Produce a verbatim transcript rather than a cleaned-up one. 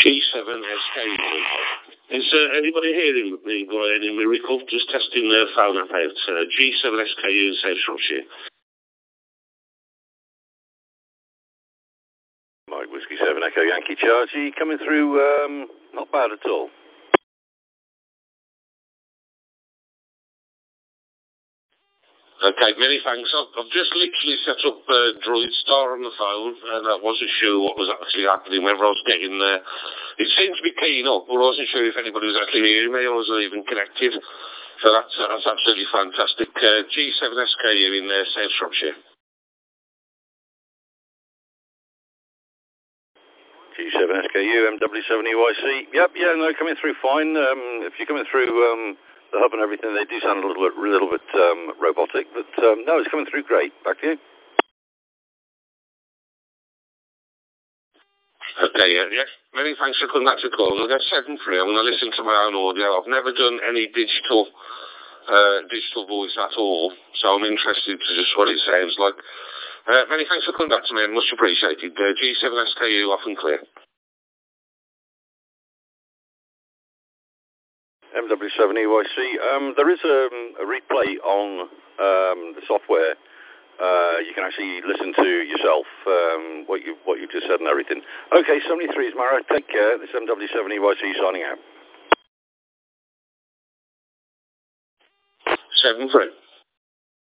G seven S K U. Is uh, anybody hearing me by any miracle? Just testing their phone app out. Uh, G seven S K U in South Shropshire. Mike Whiskey seven Echo Yankee Charlie coming through, um, not bad at all. Okay, many thanks. I've, I've just literally set up uh, Droid Star on the phone, and I wasn't sure what was actually happening, whether I was getting there. It seemed to be keying up, but I wasn't sure if anybody was actually hearing me or was even connected. So that's, uh, that's absolutely fantastic. Uh, G seven S K U in uh, South Shropshire. G seven S K U, M W seven E Y C. Yep, yeah, no, coming through fine. Um, if you're coming through um, the hub and everything, they do sound a little bit, little bit um, robotic, but um, no, it's coming through great. Back to you. Okay, yeah, yeah. Many thanks for coming back to the call. I'll get seven free. I'm going to listen to my own audio. I've never done any digital uh, digital voice at all, so I'm interested to just what it sounds like. Uh, many thanks for coming back to me, and much appreciated. Uh, G seven S K U off and clear. M W seven E Y C. Um, there is a, a replay on um, the software. Uh, you can actually listen to yourself um, what you what you've just said and everything. Okay, seventy-three is Mara. Take care. This is M W seven E Y C signing out. Seven free.